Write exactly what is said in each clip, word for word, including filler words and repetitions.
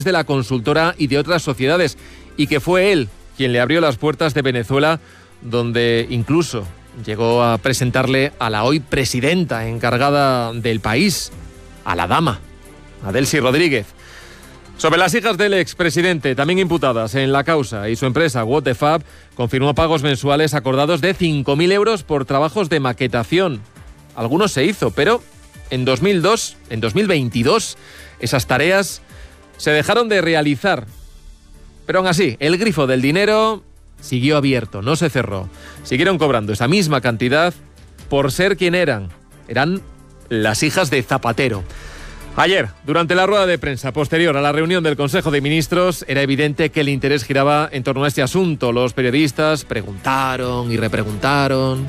de la consultora y de otras sociedades, y que fue él quien le abrió las puertas de Venezuela, donde incluso llegó a presentarle a la hoy presidenta encargada del país, a la dama, a Delcy Rodríguez. Sobre las hijas del expresidente, también imputadas en la causa, y su empresa What the Fab confirmó pagos mensuales acordados de cinco mil euros por trabajos de maquetación. Algunos se hizo, pero en dos mil dos, en dos mil veintidós, esas tareas se dejaron de realizar. Pero aún así, el grifo del dinero siguió abierto, no se cerró. Siguieron cobrando esa misma cantidad por ser quien eran. Eran las hijas de Zapatero. Ayer, durante la rueda de prensa posterior a la reunión del Consejo de Ministros, era evidente que el interés giraba en torno a este asunto. Los periodistas preguntaron y repreguntaron.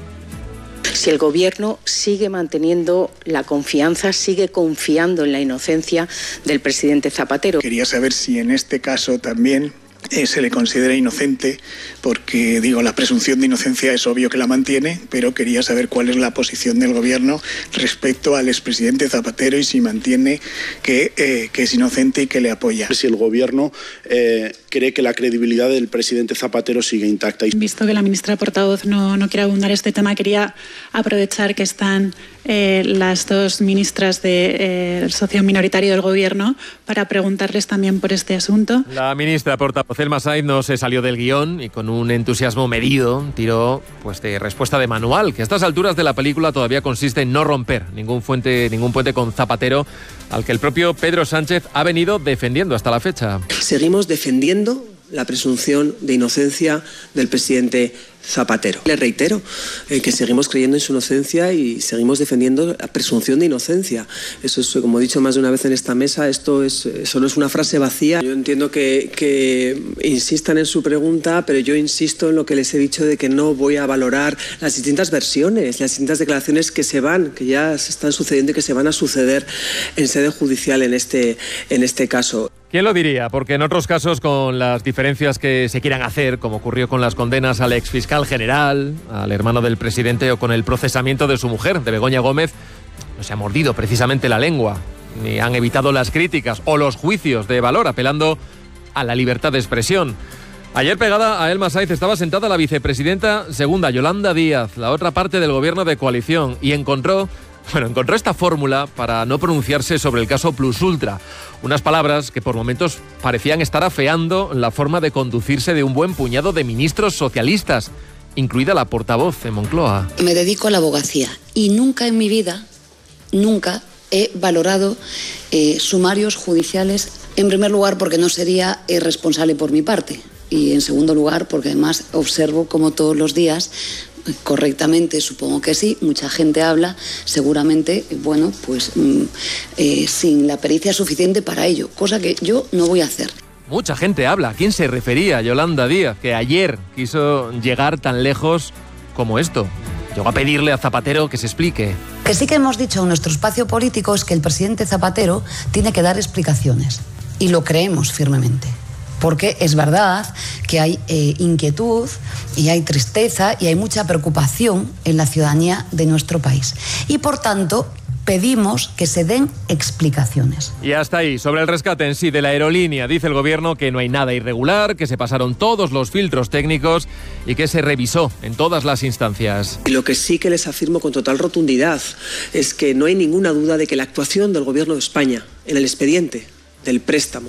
Si el Gobierno sigue manteniendo la confianza, sigue confiando en la inocencia del presidente Zapatero. Quería saber si en este caso también Eh, se le considera inocente, porque digo, la presunción de inocencia es obvio que la mantiene, pero quería saber cuál es la posición del Gobierno respecto al expresidente Zapatero y si mantiene que, eh, que es inocente y que le apoya. Si el Gobierno eh, cree que la credibilidad del presidente Zapatero sigue intacta. Visto que la ministra portavoz no, no quiere abundar este tema, quería aprovechar que están eh, las dos ministras del de, eh, socio minoritario del Gobierno para preguntarles también por este asunto. La ministra portavoz Elma Sainz no se salió del guión y con un entusiasmo medido tiró pues de respuesta de manual, que a estas alturas de la película todavía consiste en no romper ningún, fuente, ningún puente con Zapatero, al que el propio Pedro Sánchez ha venido defendiendo hasta la fecha. Seguimos defendiendo la presunción de inocencia del presidente Zapatero. Le reitero eh, que seguimos creyendo en su inocencia y seguimos defendiendo la presunción de inocencia. Eso es, como he dicho más de una vez en esta mesa, esto es solo es una frase vacía. Yo entiendo que, que insistan en su pregunta, pero yo insisto en lo que les he dicho de que no voy a valorar las distintas versiones, las distintas declaraciones que se van, que ya se están sucediendo y que se van a suceder en sede judicial en este, en este caso. ¿Quién lo diría? Porque en otros casos, con las diferencias que se quieran hacer, como ocurrió con las condenas al exfiscal general, al hermano del presidente, o con el procesamiento de su mujer, de Begoña Gómez, no se ha mordido precisamente la lengua, ni han evitado las críticas o los juicios de valor, apelando a la libertad de expresión. Ayer, pegada a Elma Sainz, estaba sentada la vicepresidenta segunda, Yolanda Díaz, la otra parte del gobierno de coalición, y encontró... Bueno, encontró esta fórmula para no pronunciarse sobre el caso Plus Ultra. Unas palabras que por momentos parecían estar afeando la forma de conducirse de un buen puñado de ministros socialistas, incluida la portavoz de Moncloa. Me dedico a la abogacía y nunca en mi vida, nunca he valorado eh, sumarios judiciales, en primer lugar porque no sería eh, responsable por mi parte y en segundo lugar porque además observo como todos los días, correctamente, supongo que sí, mucha gente habla, seguramente, bueno, pues eh, sin la pericia suficiente para ello, cosa que yo no voy a hacer. Mucha gente habla. ¿A quién se refería Yolanda Díaz, que ayer quiso llegar tan lejos como esto? Llegó a pedirle a Zapatero que se explique. Que sí que hemos dicho en nuestro espacio político es que el presidente Zapatero tiene que dar explicaciones, y lo creemos firmemente. Porque es verdad que hay eh, inquietud y hay tristeza y hay mucha preocupación en la ciudadanía de nuestro país. Y por tanto, pedimos que se den explicaciones. Y hasta ahí, sobre el rescate en sí de la aerolínea, dice el Gobierno que no hay nada irregular, que se pasaron todos los filtros técnicos y que se revisó en todas las instancias. Y lo que sí que les afirmo con total rotundidad es que no hay ninguna duda de que la actuación del Gobierno de España en el expediente del préstamo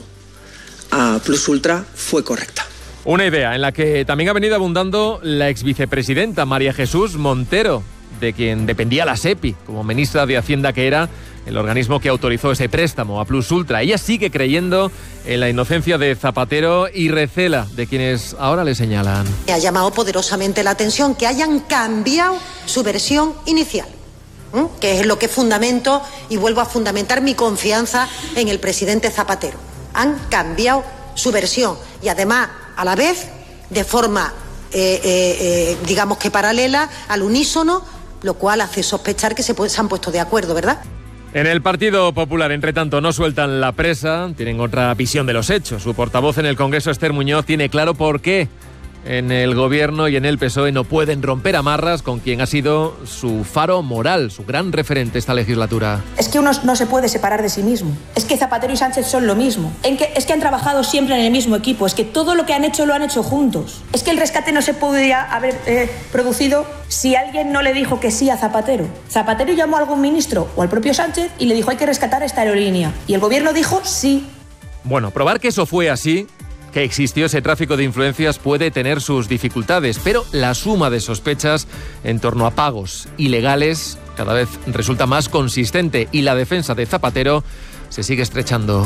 a Plus Ultra fue correcta. Una idea en la que también ha venido abundando la exvicepresidenta María Jesús Montero, de quien dependía la SEPI, como ministra de Hacienda que era, el organismo que autorizó ese préstamo a Plus Ultra. Ella sigue creyendo en la inocencia de Zapatero y recela de quienes ahora le señalan. Me ha llamado poderosamente la atención que hayan cambiado su versión inicial, ¿eh? que es lo que fundamento y vuelvo a fundamentar mi confianza en el presidente Zapatero. Han cambiado su versión y además a la vez de forma eh, eh, eh, digamos que paralela, al unísono, lo cual hace sospechar que se, se han puesto de acuerdo, ¿verdad? En el Partido Popular, entre tanto, no sueltan la presa, tienen otra visión de los hechos. Su portavoz en el Congreso, Esther Muñoz, tiene claro por qué en el gobierno y en el P S O E no pueden romper amarras con quien ha sido su faro moral, su gran referente esta legislatura. Es que uno no se puede separar de sí mismo. Es que Zapatero y Sánchez son lo mismo. En que, es que han trabajado siempre en el mismo equipo. Es que todo lo que han hecho lo han hecho juntos. Es que el rescate no se podría haber eh, producido si alguien no le dijo que sí a Zapatero. Zapatero llamó a algún ministro o al propio Sánchez y le dijo hay que rescatar esta aerolínea. Y el gobierno dijo sí. Bueno, probar que eso fue así, que existió ese tráfico de influencias, puede tener sus dificultades, pero la suma de sospechas en torno a pagos ilegales cada vez resulta más consistente y la defensa de Zapatero se sigue estrechando.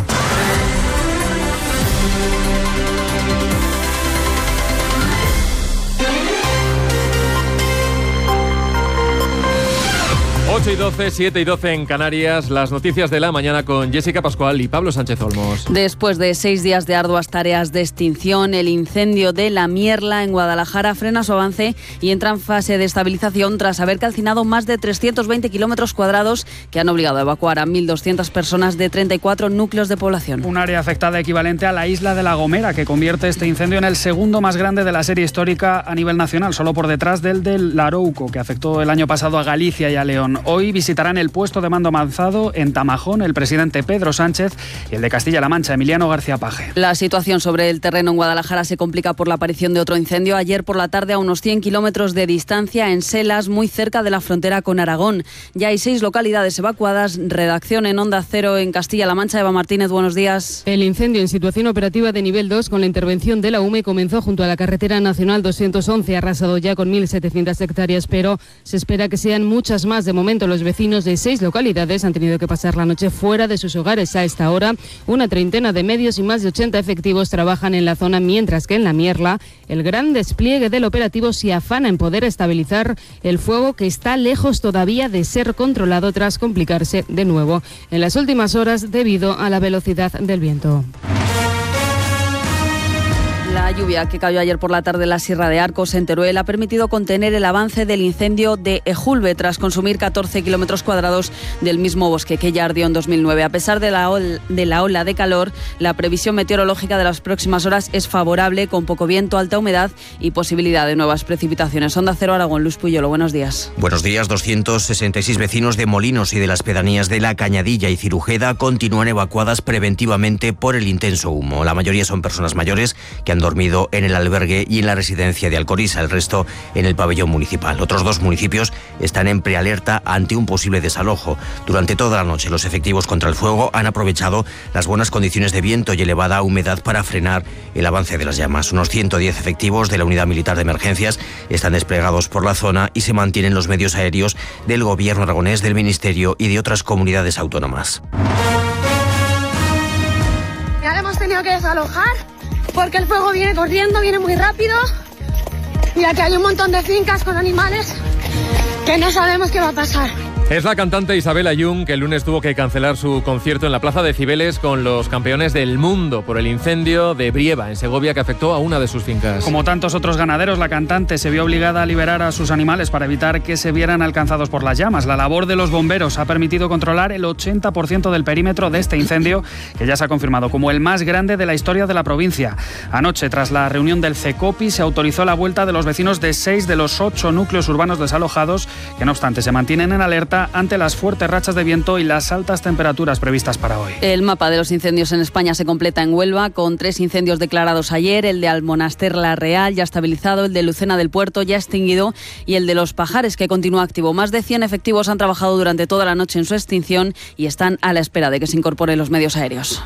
ocho y doce, siete y doce en Canarias, las noticias de la mañana con Jessica Pascual y Pablo Sánchez Olmos. Después de seis días de arduas tareas de extinción, el incendio de La Mierla en Guadalajara frena su avance y entra en fase de estabilización tras haber calcinado más de trescientos veinte kilómetros cuadrados que han obligado a evacuar a mil doscientas personas de treinta y cuatro núcleos de población. Un área afectada equivalente a la isla de La Gomera, que convierte este incendio en el segundo más grande de la serie histórica a nivel nacional, solo por detrás del del Larouco, que afectó el año pasado a Galicia y a León. Hoy visitarán el puesto de mando avanzado en Tamajón el presidente Pedro Sánchez y el de Castilla-La Mancha, Emiliano García Paje. La situación sobre el terreno en Guadalajara se complica por la aparición de otro incendio ayer por la tarde a unos cien kilómetros de distancia en Selas, muy cerca de la frontera con Aragón. Ya hay seis localidades evacuadas. Redacción en Onda Cero en Castilla-La Mancha. Eva Martínez, buenos días. El incendio en situación operativa de nivel dos con la intervención de la U M E comenzó junto a la carretera nacional doscientos once, arrasado ya con mil setecientas hectáreas, pero se espera que sean muchas más. De momento, los vecinos de seis localidades han tenido que pasar la noche fuera de sus hogares. A esta hora, una treintena de medios y más de ochenta efectivos trabajan en la zona, mientras que en La Mierla el gran despliegue del operativo se afana en poder estabilizar el fuego, que está lejos todavía de ser controlado tras complicarse de nuevo en las últimas horas debido a la velocidad del viento. La lluvia que cayó ayer por la tarde en la Sierra de Arcos, en Teruel, ha permitido contener el avance del incendio de Ejulbe tras consumir catorce kilómetros cuadrados del mismo bosque que ya ardió en dos mil nueve. A pesar de la, ol- de la ola de calor, la previsión meteorológica de las próximas horas es favorable, con poco viento, alta humedad y posibilidad de nuevas precipitaciones. Onda Cero Aragón, Luis Puyolo, buenos días. Buenos días. doscientos sesenta y seis vecinos de Molinos y de las pedanías de La Cañadilla y Cirujeda continúan evacuadas preventivamente por el intenso humo. La mayoría son personas mayores que han dormido en el albergue y en la residencia de Alcoriza, el resto en el pabellón municipal. Otros dos municipios están en prealerta ante un posible desalojo. Durante toda la noche los efectivos contra el fuego han aprovechado las buenas condiciones de viento y elevada humedad para frenar el avance de las llamas. Unos ciento diez efectivos de la Unidad Militar de Emergencias están desplegados por la zona y se mantienen los medios aéreos del Gobierno aragonés, del Ministerio y de otras comunidades autónomas. Ya hemos tenido que desalojar porque el fuego viene corriendo, viene muy rápido, y aquí hay un montón de fincas con animales que no sabemos qué va a pasar. Es la cantante Isabel Ayun, que el lunes tuvo que cancelar su concierto en la Plaza de Cibeles con los campeones del mundo por el incendio de Brieva, en Segovia, que afectó a una de sus fincas. Como tantos otros ganaderos, la cantante se vio obligada a liberar a sus animales para evitar que se vieran alcanzados por las llamas. La labor de los bomberos ha permitido controlar el ochenta por ciento del perímetro de este incendio, que ya se ha confirmado como el más grande de la historia de la provincia. Anoche, tras la reunión del CECOPI, se autorizó la vuelta de los vecinos de seis de los ocho núcleos urbanos desalojados, que no obstante se mantienen en alerta ante las fuertes rachas de viento y las altas temperaturas previstas para hoy. El mapa de los incendios en España se completa en Huelva, con tres incendios declarados ayer: el de Almonaster La Real, ya estabilizado; el de Lucena del Puerto, ya extinguido; y el de Los Pajares, que continúa activo. Más de cien efectivos han trabajado durante toda la noche en su extinción y están a la espera de que se incorporen los medios aéreos.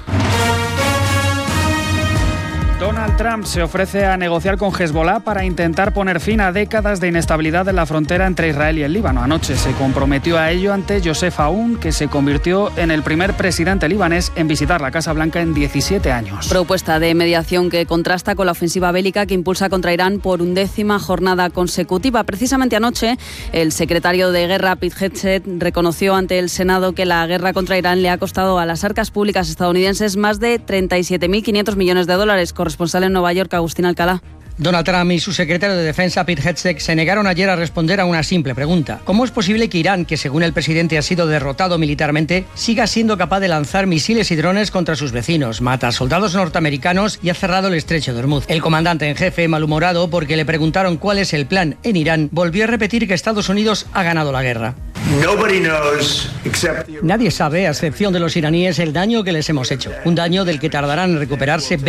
Donald Trump se ofrece a negociar con Hezbollah para intentar poner fin a décadas de inestabilidad en la frontera entre Israel y el Líbano. Anoche se comprometió a ello ante Joseph Aoun, que se convirtió en el primer presidente libanés en visitar la Casa Blanca en diecisiete años. Propuesta de mediación que contrasta con la ofensiva bélica que impulsa contra Irán por undécima jornada consecutiva. Precisamente anoche, el secretario de Guerra, Pete Hegseth, reconoció ante el Senado que la guerra contra Irán le ha costado a las arcas públicas estadounidenses más de treinta y siete mil quinientos millones de dólares. Corresponsal en Nueva York, Agustín Alcalá. Donald Trump y su secretario de Defensa, Pete Hegseth, se negaron ayer a responder a una simple pregunta. ¿Cómo es posible que Irán, que según el presidente ha sido derrotado militarmente, siga siendo capaz de lanzar misiles y drones contra sus vecinos, mata a soldados norteamericanos y ha cerrado el estrecho de Hormuz? El comandante en jefe, malhumorado porque le preguntaron cuál es el plan en Irán, volvió a repetir que Estados Unidos ha ganado la guerra. Nadie sabe, a excepción de los iraníes, el daño que les hemos hecho. Un daño del que tardarán en recuperarse